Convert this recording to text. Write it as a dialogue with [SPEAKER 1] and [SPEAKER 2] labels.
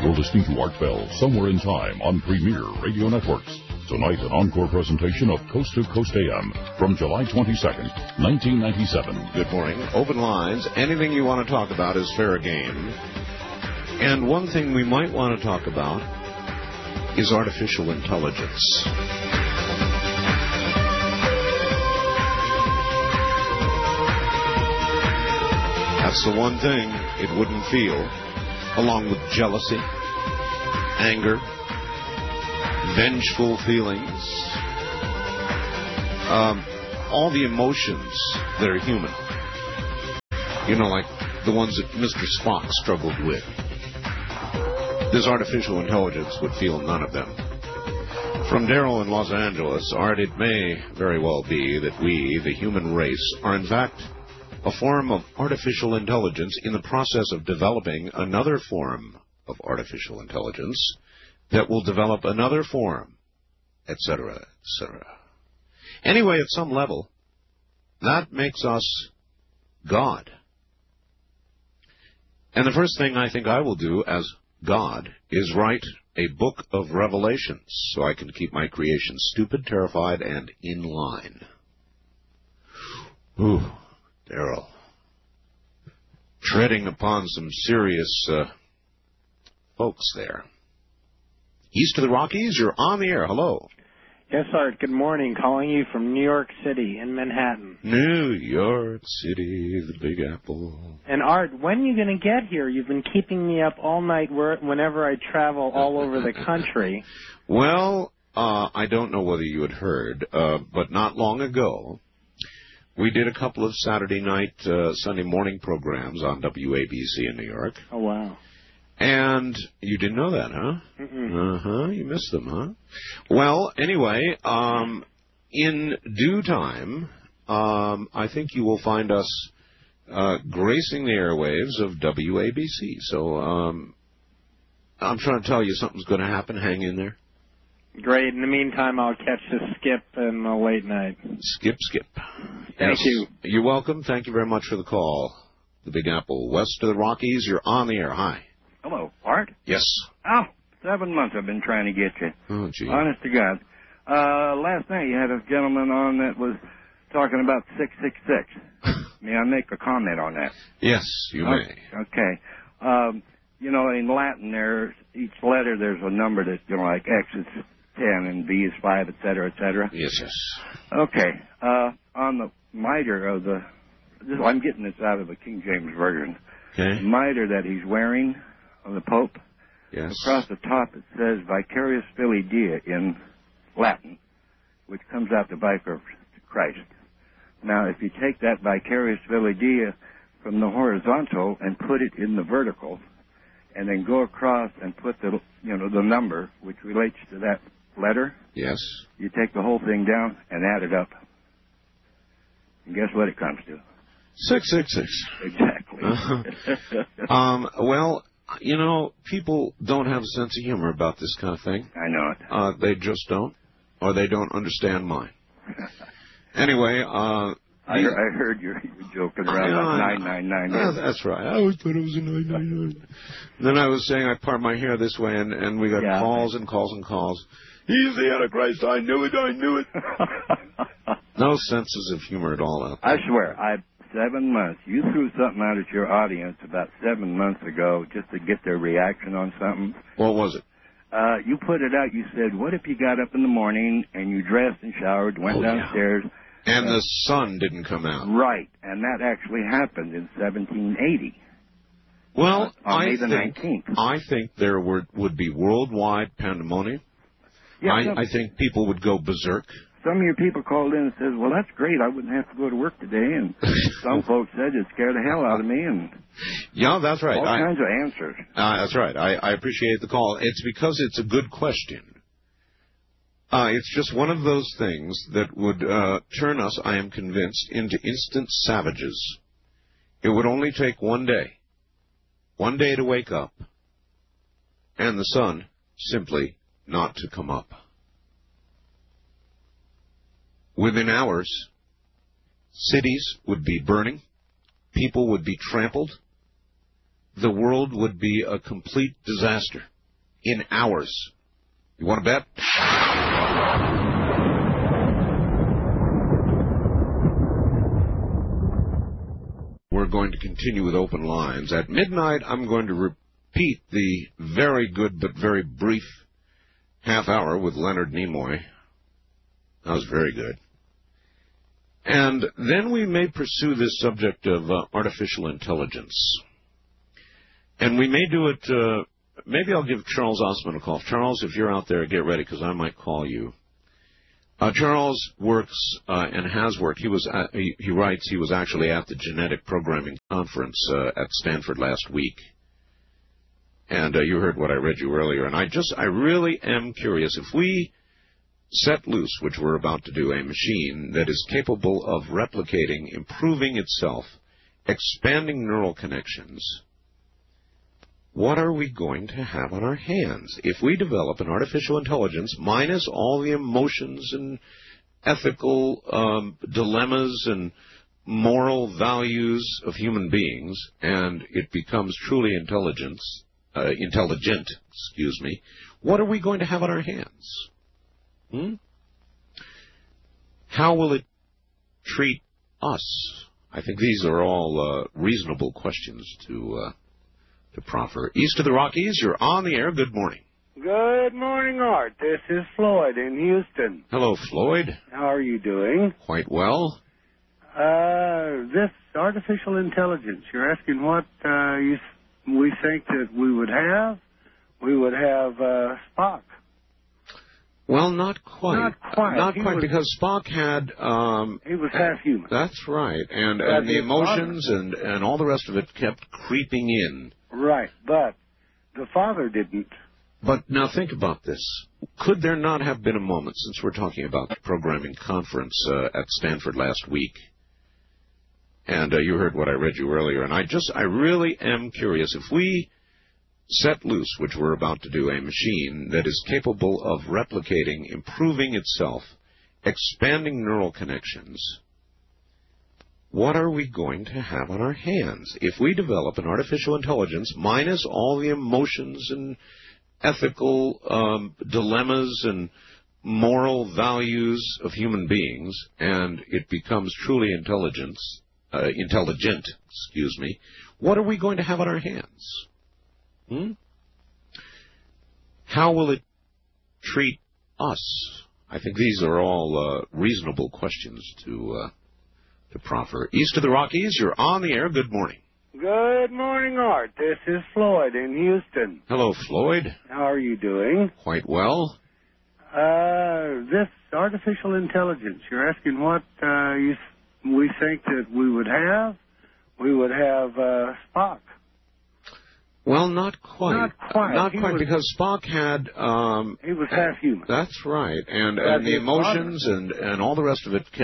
[SPEAKER 1] You're listening to Art Bell, Somewhere in Time on Premier Radio Networks. Tonight, an encore presentation of Coast to Coast AM from July 22nd, 1997.
[SPEAKER 2] Good morning. Open lines. Anything you want to talk about is fair game. And one thing we might want to talk about is artificial intelligence. That's the one thing it wouldn't feel, along with jealousy, anger, vengeful feelings, all the emotions that are human. You know, like the ones that Mr. Spock struggled with. This artificial intelligence would feel none of them. From Daryl in Los Angeles, Art, it may very well be that we, the human race, are in fact a form of artificial intelligence in the process of developing another form of artificial intelligence that will develop another form, etc., etc. Anyway, at some level, that makes us God. And the first thing I think I will do as God is write a book of revelations so I can keep my creation stupid, terrified, and in line. Ooh, Daryl. Treading upon some serious folks there. East of the Rockies, you're on the air. Hello.
[SPEAKER 3] Yes, Art. Good morning. Calling you from New York City in Manhattan.
[SPEAKER 2] New York City, the Big Apple.
[SPEAKER 3] And Art, when are you going to get here? You've been keeping me up all night whenever I travel all over the country.
[SPEAKER 2] Well, I don't know whether you had heard, but not long ago, we did a couple of Saturday night, Sunday morning programs on WABC in New York.
[SPEAKER 3] Oh, wow.
[SPEAKER 2] And you didn't know that, huh?
[SPEAKER 3] Mm-mm.
[SPEAKER 2] You missed them, huh? Well, anyway, in due time, I think you will find us gracing the airwaves of WABC. So I'm trying to tell you something's going to happen. Hang in there.
[SPEAKER 3] Great. In the meantime, I'll catch the Skip in the late night.
[SPEAKER 2] Skip.
[SPEAKER 3] Thank you.
[SPEAKER 2] You're welcome. Thank you very much for the call. The Big Apple, west of the Rockies. You're on the air. Hi.
[SPEAKER 4] Hello, Art?
[SPEAKER 2] Yes.
[SPEAKER 4] Oh, 7 months I've been trying to get you.
[SPEAKER 2] Oh, gee.
[SPEAKER 4] Honest to God. Last night you had a gentleman on that was talking about 666. May I make a comment on that?
[SPEAKER 2] Yes, you may.
[SPEAKER 4] Okay. You know, in Latin, each letter there's a number that, you know, like X is 10 and B is 5, et cetera, et cetera.
[SPEAKER 2] Yes.
[SPEAKER 4] Okay. On the mitre of I'm getting this out of the King James Version.
[SPEAKER 2] Okay.
[SPEAKER 4] The mitre that he's wearing of the Pope,
[SPEAKER 2] yes.
[SPEAKER 4] Across the top it says Vicarius Filii Dei in Latin, which comes out the Vicar of Christ. Now, if you take that Vicarius Filii Dei from the horizontal and put it in the vertical, and then go across and put the number which relates to that letter.
[SPEAKER 2] Yes.
[SPEAKER 4] You take the whole thing down and add it up. And guess what it comes to?
[SPEAKER 2] 666.
[SPEAKER 4] Exactly.
[SPEAKER 2] Well, you know, people don't have a sense of humor about this kind of thing.
[SPEAKER 4] I know it.
[SPEAKER 2] They just don't, or they don't understand mine. Anyway,
[SPEAKER 4] I heard you joking around like 999.
[SPEAKER 2] Yeah, that's right. I always thought it was a 999. Then I was saying I part my hair this way, and we got calls and calls and calls. He's the Antichrist. I knew it. No senses of humor at all out there.
[SPEAKER 4] I swear, 7 months. You threw something out at your audience about 7 months ago just to get their reaction on something.
[SPEAKER 2] What was it?
[SPEAKER 4] You put it out. You said, what if you got up in the morning and you dressed and showered, went downstairs,
[SPEAKER 2] and the sun didn't come out?
[SPEAKER 4] Right, and that actually happened in 1780.
[SPEAKER 2] Well,
[SPEAKER 4] on May the 19th.
[SPEAKER 2] I think there would be worldwide pandemonium.
[SPEAKER 4] Yeah,
[SPEAKER 2] I think people would go berserk.
[SPEAKER 4] Some of your people called in and said, well, that's great. I wouldn't have to go to work today. And some folks said it scared the hell out of me. And
[SPEAKER 2] yeah, that's right.
[SPEAKER 4] All kinds of answers.
[SPEAKER 2] That's right. I appreciate the call. It's because it's a good question. It's just one of those things that would turn us, I am convinced, into instant savages. It would only take one day to wake up, and the sun simply not to come up. Within hours, cities would be burning, people would be trampled, the world would be a complete disaster. in hours. You want to bet? We're going to continue with open lines. At midnight, I'm going to repeat the very good but very brief half hour with Leonard Nimoy. That was very good. And then we may pursue this subject of artificial intelligence. And we may do it, maybe I'll give Charles Osman a call. Charles, if you're out there, get ready, because I might call you. Charles works and has worked. He writes he was actually at the Genetic Programming Conference at Stanford last week. And you heard what I read you earlier. And I really am curious. If we set loose, which we're about to do, a machine that is capable of replicating, improving itself, expanding neural connections, what are we going to have on our hands? If we develop an artificial intelligence minus all the emotions and ethical dilemmas and moral values of human beings, and it becomes truly intelligent, what are we going to have on our hands? How will it treat us? I think these are all reasonable questions to proffer. East of the Rockies, you're on the air. Good morning.
[SPEAKER 5] Good morning, Art. This is Floyd in Houston.
[SPEAKER 2] Hello, Floyd.
[SPEAKER 5] How are you doing?
[SPEAKER 2] Quite well.
[SPEAKER 5] This artificial intelligence, you're asking what we think that we would have? We would have Spock.
[SPEAKER 2] Well, not quite. Not quite, because Spock had...
[SPEAKER 5] he was half human.
[SPEAKER 2] That's right. And the emotions and all the rest of it kept creeping in.
[SPEAKER 5] Right, but the father didn't.
[SPEAKER 2] But now think about this. Could there not have been a moment, since we're talking about the programming conference at Stanford last week, and you heard what I read you earlier, and I really am curious. If we set loose, which we're about to do, a machine that is capable of replicating, improving itself, expanding neural connections, what are we going to have on our hands? If we develop an artificial intelligence minus all the emotions and ethical dilemmas and moral values of human beings, and it becomes truly intelligent, what are we going to have on our hands? How will it treat us? I think these are all reasonable questions to proffer. East of the Rockies, you're on the air. Good morning.
[SPEAKER 5] Good morning, Art. This is Floyd in Houston.
[SPEAKER 2] Hello, Floyd.
[SPEAKER 5] How are you doing?
[SPEAKER 2] Quite well.
[SPEAKER 5] This artificial intelligence, you're asking what we think that we would have? We would have Spock.
[SPEAKER 2] Well, not quite. Not quite, because Spock had...
[SPEAKER 5] he was half human.
[SPEAKER 2] That's right. And the emotions and all the rest of it kept